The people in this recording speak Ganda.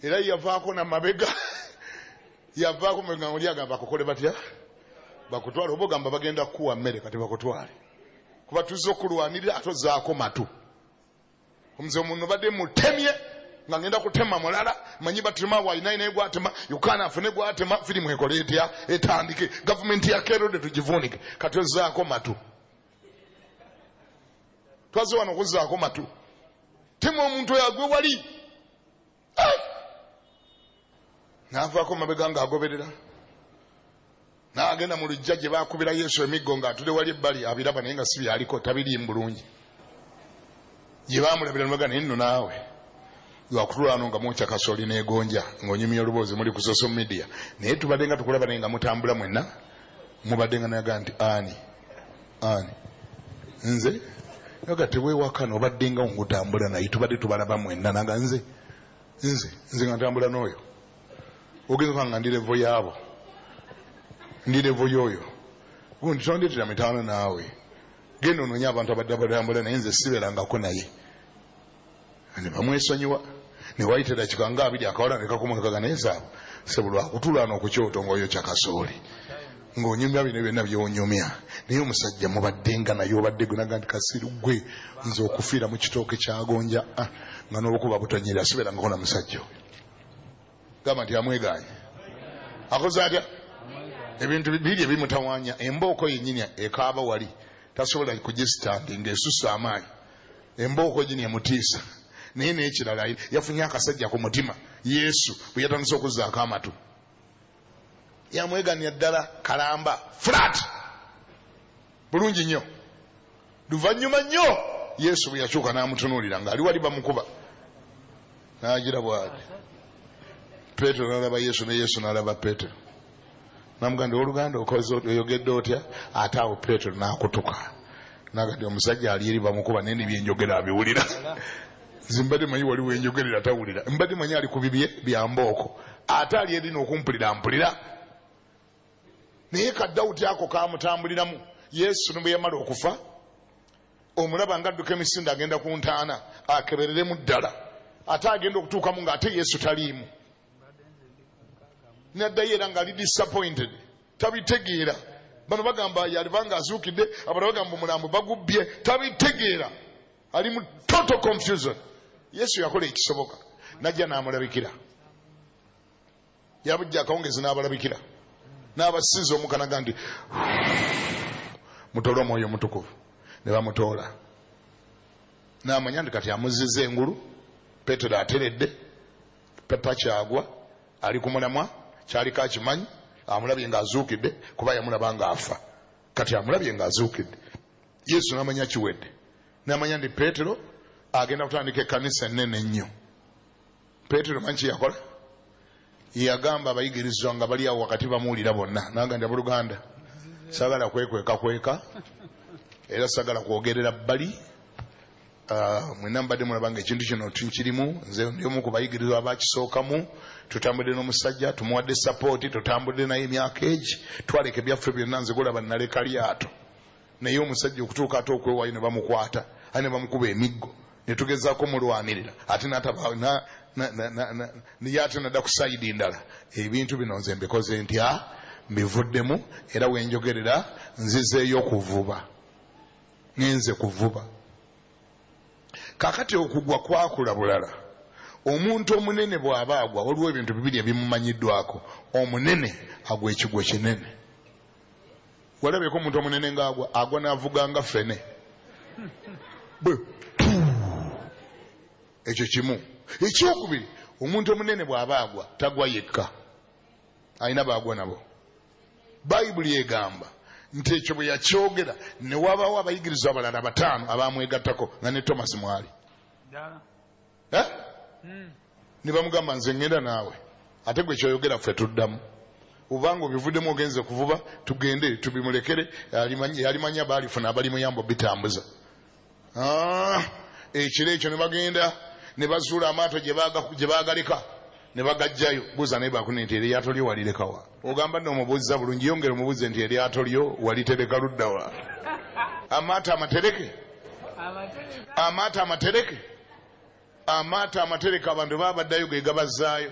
era yavaako na mabega yavaako mabega oli agamba akukole batya bakutwale oba ogamba bagenda kuwa mmere kati bakutwale kuba tuzze okulwanirira atozaako matu omuze omuntu badde mutemye nga ngenda kutema mulala manyi batema wainaina egwatema yukana afune gwatema firimu ekole etya etandike gavumenti ya kerode tugivunike kati ozaako matu twaze wano okuzaako matu tema omuntu yagwe wali n'avaako mabega ng'agoberera n'agenda mu lujja gye baakubira Yesu emiggo ng'atudde wali ebbali abiraba naye nga si byaliko tabirimu bulungi gye baamulabira ne bagana nno naawe lwakutula wano nga mwokya kasooli n'egonja ng'onyumya oluboozi muli ku social media naye tubadde nga tukulaba naye nga mutambula mwenna mubadde nga nayaga nti ani nze naga teweewakana obadde nga ngutambula naye tubadde tubalaba mwenna naga nze nga ntambula n'oyo ogeza nga ndi levo yaabo ndi levo yoyo gundi tondetera mitaano naawe genda onoonya abantu abadde abatambula naye nze siberangako naye ne bamwesonyiwa ne wayitera kikanga abiri akawala ne kakumakaga naye saabo sebulwa akutulaana okukyoto ng'oyo kyakasooli ng'onyumya bino byonna by'onyumya naye omusajja mubadde nga naye obadde gunaga nti kasiru gwe nze okufiira mu kitooke kyagonja nga n'obukuba butonyera siberangako na musajja gamba nti amweganye akoze atya ebintu bibiri ebimutawanya embooko yennyini ekaaba wali tasobola kugisitandi ng'esusa amaanyi embooko yennyini emutiisa naye n'ekirala yafunye akasajja ku mutima Yesu bwe yatandise okuzzaako amatu yamweganira ddala kalamba flat bulungi nnyo luvannyuma nnyo Yesu bwe yakyuka n'amutunuulira ng'ali wali bamukuba n'agira bw'ati Petero n'alaba Yesu ne Yesu n'alaba Petero namuganda oluganda oyogedde otya ate awo Petero n'akutuka nagandi omusajja ali eri bamukuba naye nebyenjogera abiwulira zimbadde manyi waliwo enjogerera tawulira mbadde manyi ali ku bibye byambooko ate ali eri n'okumpulira mpulira naye kaddawuti ako kamutambuliramu Yesu ne bwe yamala okufa omulaba ng'adduka emisinde agenda ku ntaana akebereremu ddala ate agenda okutuukamu ng'ate Yesu taliimu naddayo era ng'ali disappointed tabitegeera bano bagamba yalibanga azuukidde abalala bagamba omulambo bagubbye tabitegeera ali mu total confusion Yesu yakola ekisoboka najja n'amulabikira yabujja akawungezi n'abalabikira n'abasinza omukanaga nti mutoole omwoyo omutukuvu ne bamutoola n'amanya nti kati amuzizza engulu Petero ateredde pepa kyagwa ali ku mulamwa kyaliko akimanyi amulabye ng'azuukidde kuba yamulaba ng'afa kati amulabye ng'azuukidde Yesu n'amanya kiwedde n'amanya nti Petero agenda kutandika ekkanisa ennene ennyo Petero manyi kyeyakola yagamba abayigirizwa nga bali awo wakati bamuwulira bonna n'agamba abooluganda saagala kweka era saagala kwogerera bbali mwenna mbadde mulaba nga ekintu kino tukirimu nze ndi omu ku bayigirizwa abakisookamu tutambudde n'omusajja tumuwadde sapooti tutambudde naye emyaka egi twaleka ebyaffe byonna nze gulaba naleka lyato naye omusajja okutuuka ate okwewayo ne bamukwata ate ne bamukuba emiggo ne tugezaako mulwanirira ate naye ate nadda ku sayidi ndala ebintu bino nze mbikoze ntya mbivuddemu era wenjogerera nzizeeyo okuvuba ngenze kuvuba kakati okugwa kwakula bulala omuntu omunene bw'aba agwa waliwo ebintu bibiri ebimumanyiddwako omunene agwa ekigwo kinene walabyeko omuntu omunene ng'agwa n'avuga nga ffene ekyo kimu ekyokubiri omuntu omunene bw'aba agwa tagwa yekka alina baagwa nabo bayibuli egamba nti ekyo bwe yakyogera ne wabaawo abayigiriza abalala 5 abamwegattako nga ne Thomas mwali ne bamugamba nze ngenda naawe ate gwe kyoyogera ffe tuddamu obanga obivuddemu ogenze kuvuba tugende tubimulekere yalimanya baalifuna abalimuyambo bitambuza ekiro ekyo ne bagenda ne bazuula amaato gye baagaleka ne bagajjayo buuza naye bakune nti eryato lyo walirekawa ogamba n'omubuuza bulungi yongera omubuuze nti eryato lyo walitereka luddawa amaato amatereke abantu babaddayo ge gabazzaayo